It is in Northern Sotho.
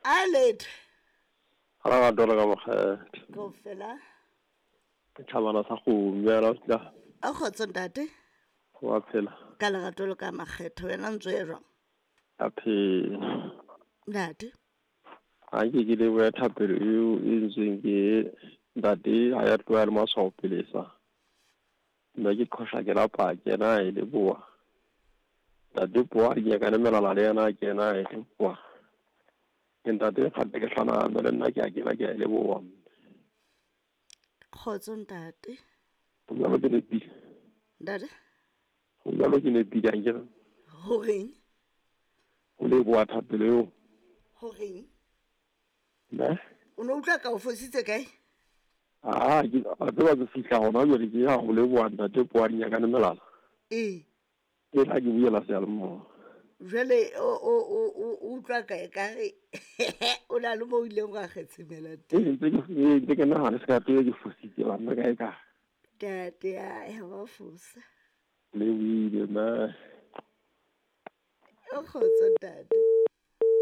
Aled Hala ga dola ka makgetho. go fela Tšhabana sa go mela tla a khotso ntate wa phela. ka lerato le ka makgetho wena ntse e jwang A phela. ntate Ha ke le wa thapelo eo e ntseng ke ntate ha ya tloa le maswao pele sa. Nna ke khosha ke la pa ke na e le boa. Ntate boa ke ka ne melala le yana ke na e le boa. Ke ntate gape ke tlhana le nna ke a ke le boa. khotso ntate Ga ba le pi. ntate Ga ba le pi ka ngena. ho reng O le boa thapelo eo. ho reng Ne? o no utlwa ka o fositse kae Ke a tseba ke fihla gona jwale ke ya go leboa ntate poadinya ka nemelala e ke tla ke buela sealemoa jwale o utlwa kae ka re o na le mo o ileng wa kgetsemela teng ntse ke nagane se ka pele ke fositse banna kae ka ntate a ba fosa le buile na o khotso ntate